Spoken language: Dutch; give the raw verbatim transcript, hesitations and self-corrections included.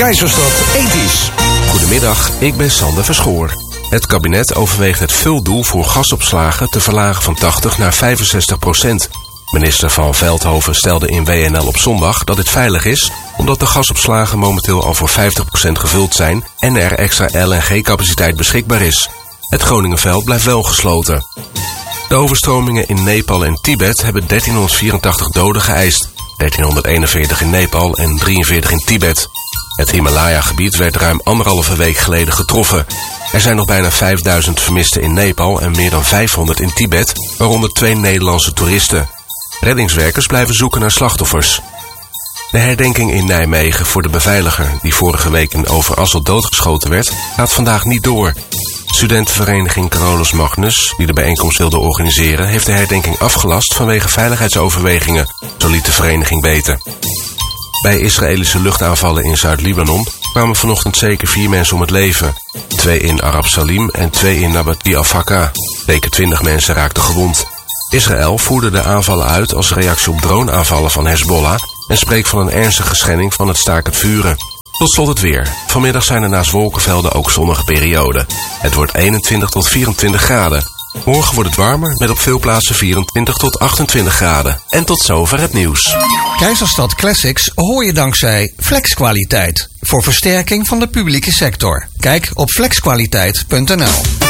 Keizerstad Ethisch. Goedemiddag, ik ben Sander Verschoor. Het kabinet overweegt het vuldoel voor gasopslagen te verlagen van tachtig naar vijfenzestig procent. Minister Van Veldhoven stelde in W N L op zondag dat dit veilig is, omdat de gasopslagen momenteel al voor vijftig procent gevuld zijn en er extra L N G-capaciteit beschikbaar is. Het Groningenveld blijft wel gesloten. De overstromingen in Nepal en Tibet hebben dertienhonderdvierentachtig doden geëist. dertienhonderdeenenveertig in Nepal en drieënveertig in Tibet. Het Himalaya-gebied werd ruim anderhalve week geleden getroffen. Er zijn nog bijna vijfduizend vermisten in Nepal en meer dan vijfhonderd in Tibet, waaronder twee Nederlandse toeristen. Reddingswerkers blijven zoeken naar slachtoffers. De herdenking in Nijmegen voor de beveiliger die vorige week in Overasselt doodgeschoten werd, gaat vandaag niet door. Studentenvereniging Carolus Magnus, die de bijeenkomst wilde organiseren, heeft de herdenking afgelast vanwege veiligheidsoverwegingen, zo liet de vereniging weten. Bij Israëlische luchtaanvallen in Zuid-Libanon kwamen vanochtend zeker vier mensen om het leven. Twee in Arab Salim en twee in Nabati al-Faka. Zeker twintig mensen raakten gewond. Israël voerde de aanvallen uit als reactie op droneaanvallen van Hezbollah en spreekt van een ernstige schending van het stakend vuren. Tot slot het weer. Vanmiddag zijn er naast wolkenvelden ook zonnige perioden. Het wordt eenentwintig tot vierentwintig graden. Morgen wordt het warmer met op veel plaatsen vierentwintig tot achtentwintig graden. En tot zover het nieuws. Keizerstad Classics hoor je dankzij Flexkwaliteit. Voor versterking van de publieke sector. Kijk op flexkwaliteit punt n l.